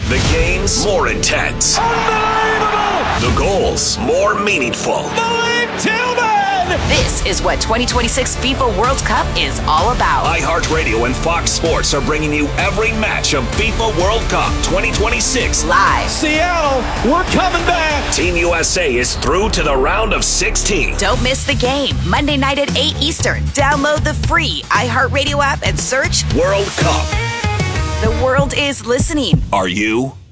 The games more intense. Unbelievable! The goals more meaningful. Malik Tillman! This is what 2026 FIFA World Cup is all about. iHeartRadio and Fox Sports are bringing you every match of FIFA World Cup 2026 Live. Seattle, we're coming back! Team USA is through to the round of 16. Don't miss the game. Monday night at 8 Eastern. Download the free iHeartRadio app and search World Cup. The world is listening. Are you?